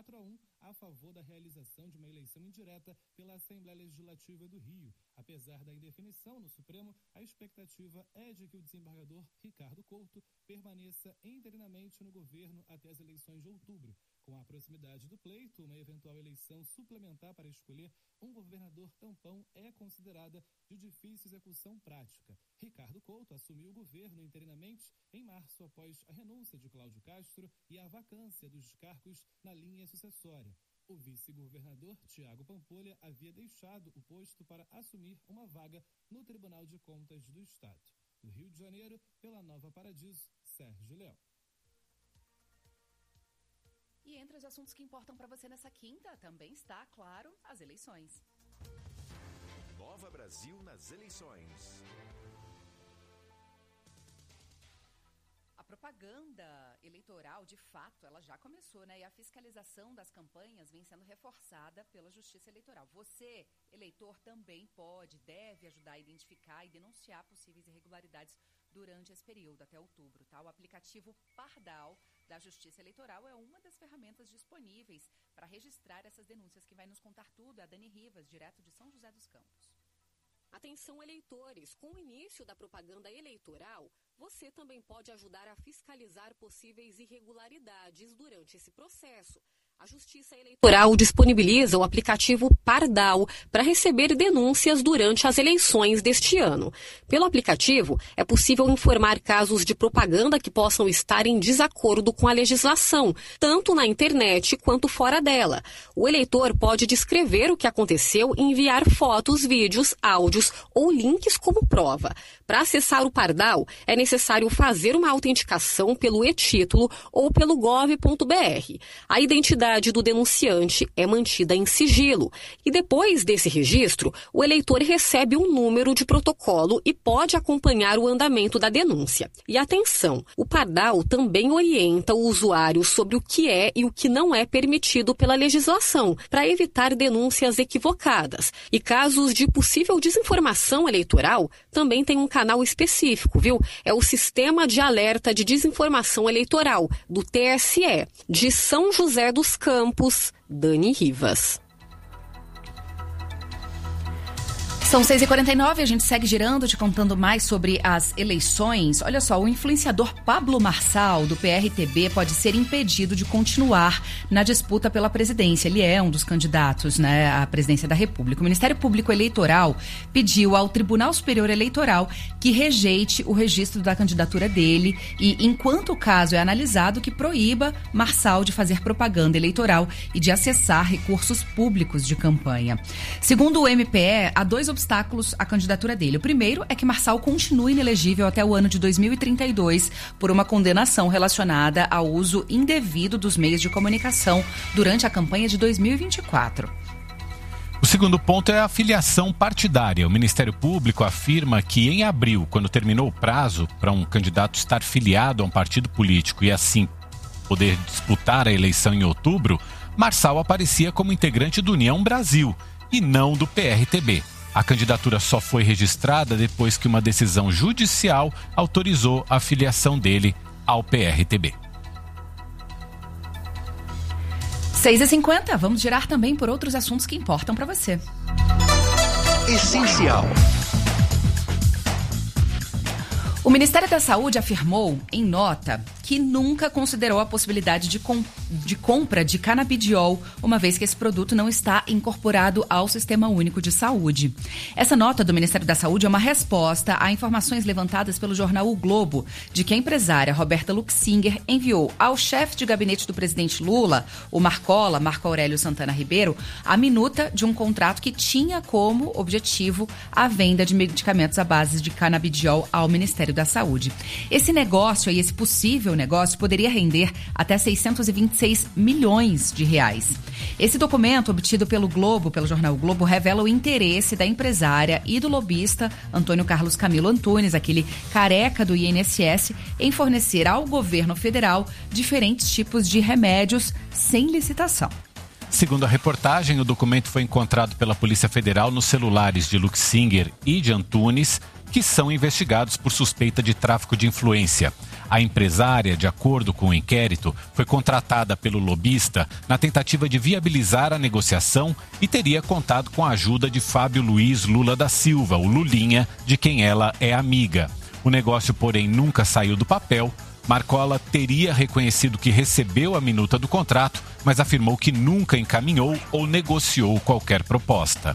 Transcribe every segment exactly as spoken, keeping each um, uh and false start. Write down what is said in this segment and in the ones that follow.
quatro a um a favor da realização de uma eleição indireta pela Assembleia Legislativa do Rio. Apesar da indefinição no Supremo, a expectativa é de que o desembargador Ricardo Couto permaneça interinamente no governo até as eleições de outubro. Com a proximidade do pleito, uma eventual eleição suplementar para escolher um governador tampão é considerada de difícil execução prática. Ricardo Couto assumiu o governo interinamente em março após a renúncia de Cláudio Castro e a vacância dos cargos na linha sucessória. O vice-governador Tiago Pampolha havia deixado o posto para assumir uma vaga no Tribunal de Contas do Estado. Do Rio de Janeiro, pela Nova Paradiso, Sérgio Leão. E entre os assuntos que importam para você nessa quinta, também está, claro, as eleições. Nova Brasil nas eleições. A propaganda eleitoral, de fato, ela já começou, né? E a fiscalização das campanhas vem sendo reforçada pela Justiça Eleitoral. Você, eleitor, também pode, deve ajudar a identificar e denunciar possíveis irregularidades durante esse período, até outubro, tá? O aplicativo Pardal da Justiça Eleitoral é uma das ferramentas disponíveis para registrar essas denúncias. Quem vai nos contar tudo é a Dani Rivas, direto de São José dos Campos. Atenção, eleitores! Com o início da propaganda eleitoral, você também pode ajudar a fiscalizar possíveis irregularidades durante esse processo. A Justiça Eleitoral disponibiliza o aplicativo Pardal para receber denúncias durante as eleições deste ano. Pelo aplicativo, é possível informar casos de propaganda que possam estar em desacordo com a legislação, tanto na internet quanto fora dela. O eleitor pode descrever o que aconteceu e enviar fotos, vídeos, áudios ou links como prova. Para acessar o Pardal, é necessário fazer uma autenticação pelo e-título ou pelo gov ponto br. A identidade do denunciante é mantida em sigilo e depois desse registro, o eleitor recebe um número de protocolo e pode acompanhar o andamento da denúncia. E atenção, o Pardal também orienta o usuário sobre o que é e o que não é permitido pela legislação, para evitar denúncias equivocadas. E casos de possível desinformação eleitoral, também tem um canal específico, viu? É o Sistema de Alerta de Desinformação Eleitoral, do T S E, de São José dos Campos, Dani Rivas. São seis e quarenta e nove, a gente segue girando, te contando mais sobre as eleições. Olha só, o influenciador Pablo Marçal, do P R T B, pode ser impedido de continuar na disputa pela presidência. Ele é um dos candidatos, né, à presidência da República. O Ministério Público Eleitoral pediu ao Tribunal Superior Eleitoral que rejeite o registro da candidatura dele e, enquanto o caso é analisado, que proíba Marçal de fazer propaganda eleitoral e de acessar recursos públicos de campanha. Segundo o M P E, há dois obstáculos à candidatura dele. O primeiro é que Marçal continue inelegível até o ano de dois mil e trinta e dois por uma condenação relacionada ao uso indevido dos meios de comunicação durante a campanha de dois mil e vinte e quatro. O segundo ponto é a filiação partidária. O Ministério Público afirma que em abril, quando terminou o prazo para um candidato estar filiado a um partido político e assim poder disputar a eleição em outubro, Marçal aparecia como integrante do União Brasil e não do P R T B. A candidatura só foi registrada depois que uma decisão judicial autorizou a filiação dele ao P R T B. seis e cinquenta, vamos girar também por outros assuntos que importam para você. Essencial. O Ministério da Saúde afirmou, em nota, que nunca considerou a possibilidade de, com, de compra de canabidiol, uma vez que esse produto não está incorporado ao Sistema Único de Saúde. Essa nota do Ministério da Saúde é uma resposta a informações levantadas pelo jornal O Globo, de que a empresária Roberta Luxinger enviou ao chefe de gabinete do presidente Lula, o Marcola, Marco Aurélio Santana Ribeiro, a minuta de um contrato que tinha como objetivo a venda de medicamentos à base de canabidiol ao Ministério da Saúde. Esse negócio aí, esse possível negócio, poderia render até seiscentos e vinte e seis milhões de reais. Esse documento, obtido pelo Globo, pelo jornal o Globo, revela o interesse da empresária e do lobista Antônio Carlos Camilo Antunes, aquele careca do I N S S, em fornecer ao governo federal diferentes tipos de remédios sem licitação. Segundo a reportagem, o documento foi encontrado pela Polícia Federal nos celulares de Luxinger e de Antunes. que são investigados por suspeita de tráfico de influência. A empresária, de acordo com o inquérito, foi contratada pelo lobista na tentativa de viabilizar a negociação e teria contado com a ajuda de Fábio Luiz Lula da Silva, o Lulinha, de quem ela é amiga. O negócio, porém, nunca saiu do papel. Marcola teria reconhecido que recebeu a minuta do contrato, mas afirmou que nunca encaminhou ou negociou qualquer proposta.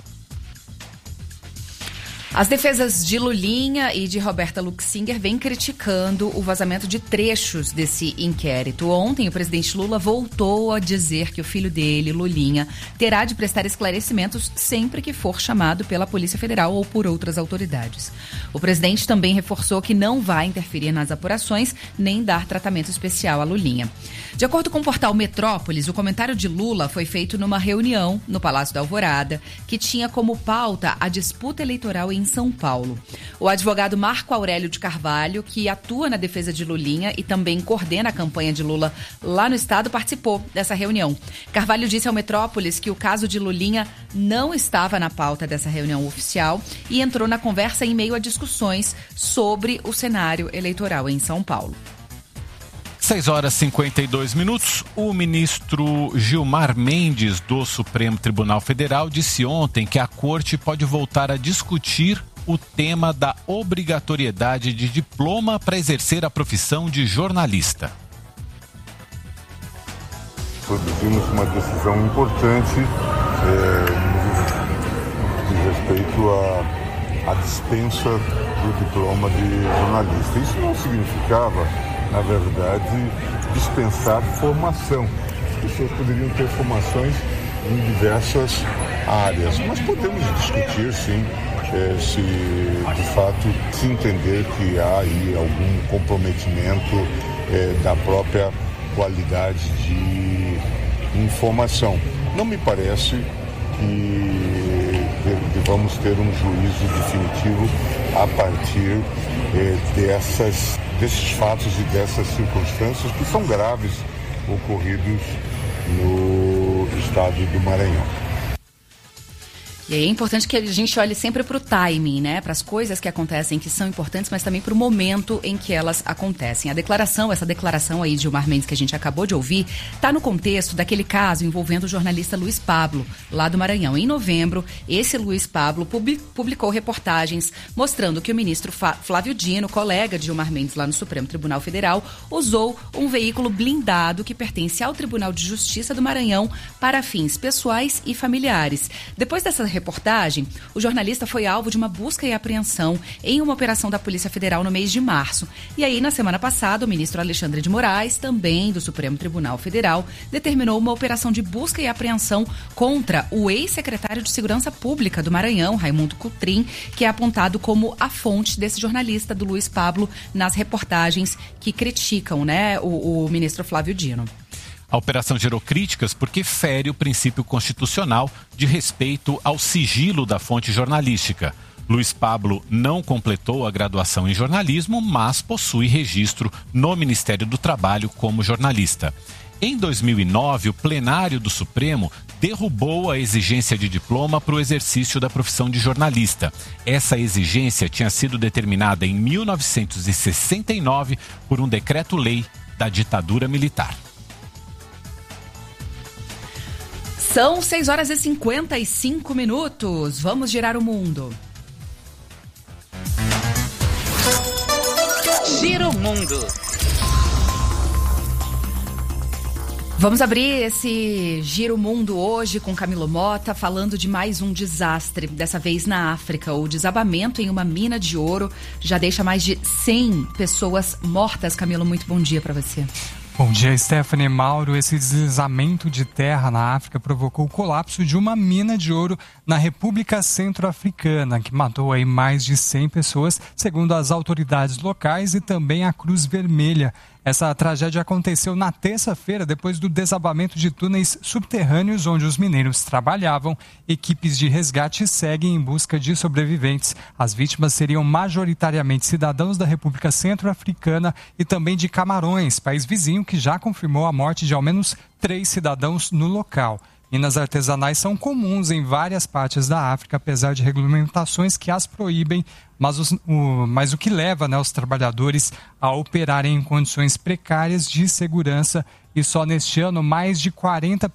As defesas de Lulinha e de Roberta Luxinger vêm criticando o vazamento de trechos desse inquérito. Ontem, o presidente Lula voltou a dizer que o filho dele, Lulinha, terá de prestar esclarecimentos sempre que for chamado pela Polícia Federal ou por outras autoridades. O presidente também reforçou que não vai interferir nas apurações nem dar tratamento especial a Lulinha. De acordo com o portal Metrópolis, o comentário de Lula foi feito numa reunião no Palácio da Alvorada, que tinha como pauta a disputa eleitoral em São Paulo. O advogado Marco Aurélio de Carvalho, que atua na defesa de Lulinha e também coordena a campanha de Lula lá no estado, participou dessa reunião. Carvalho disse ao Metrópolis que o caso de Lulinha não estava na pauta dessa reunião oficial e entrou na conversa em meio a discussões sobre o cenário eleitoral em São Paulo. seis horas e cinquenta e dois minutos. O ministro Gilmar Mendes, do Supremo Tribunal Federal, disse ontem que a Corte pode voltar a discutir o tema da obrigatoriedade de diploma para exercer a profissão de jornalista. Produzimos uma decisão importante é, no que diz respeito à, à dispensa do diploma de jornalista. Isso não significava, na verdade, dispensar formação. As pessoas poderiam ter formações em diversas áreas, mas podemos discutir, sim, é, se de fato se entender que há aí algum comprometimento é, da própria qualidade de informação. Não me parece que vamos ter um juízo definitivo a partir é, dessas desses fatos e dessas circunstâncias que são graves ocorridos no estado do Maranhão. E aí é importante que a gente olhe sempre para o timing, né? Para as coisas que acontecem que são importantes, mas também para o momento em que elas acontecem. A declaração, essa declaração aí de Gilmar Mendes que a gente acabou de ouvir, está no contexto daquele caso envolvendo o jornalista Luiz Pablo, lá do Maranhão. Em novembro, esse Luiz Pablo publicou reportagens mostrando que o ministro Flávio Dino, colega de Gilmar Mendes lá no Supremo Tribunal Federal, usou um veículo blindado que pertence ao Tribunal de Justiça do Maranhão para fins pessoais e familiares. Depois dessa reportagem, o jornalista foi alvo de uma busca e apreensão em uma operação da Polícia Federal no mês de março. E aí, na semana passada, o ministro Alexandre de Moraes, também do Supremo Tribunal Federal, determinou uma operação de busca e apreensão contra o ex-secretário de Segurança Pública do Maranhão, Raimundo Cotrim, que é apontado como a fonte desse jornalista, do Luiz Pablo, nas reportagens que criticam, né, o, o ministro Flávio Dino. A operação gerou críticas porque fere o princípio constitucional de respeito ao sigilo da fonte jornalística. Luiz Pablo não completou a graduação em jornalismo, mas possui registro no Ministério do Trabalho como jornalista. Em dois mil e nove, o plenário do Supremo derrubou a exigência de diploma para o exercício da profissão de jornalista. Essa exigência tinha sido determinada em mil novecentos e sessenta e nove por um decreto-lei da ditadura militar. São seis horas e cinquenta e cinco minutos. Vamos girar o mundo. Gira o mundo. Vamos abrir esse Giro Mundo hoje com Camilo Mota, falando de mais um desastre, dessa vez na África. O desabamento em uma mina de ouro já deixa mais de cem pessoas mortas. Camilo, muito bom dia para você. Bom dia, Stephanie. Mauro. Esse deslizamento de terra na África provocou o colapso de uma mina de ouro na República Centro-Africana, que matou aí mais de cem pessoas, segundo as autoridades locais e também a Cruz Vermelha. Essa tragédia aconteceu na terça-feira, depois do desabamento de túneis subterrâneos onde os mineiros trabalhavam. Equipes de resgate seguem em busca de sobreviventes. As vítimas seriam majoritariamente cidadãos da República Centro-Africana e também de Camarões, país vizinho que já confirmou a morte de ao menos três cidadãos no local. Minas artesanais são comuns em várias partes da África, apesar de regulamentações que as proíbem, mas, os, o, mas o que leva, né, os trabalhadores a operarem em condições precárias de segurança. E só neste ano, mais de quarenta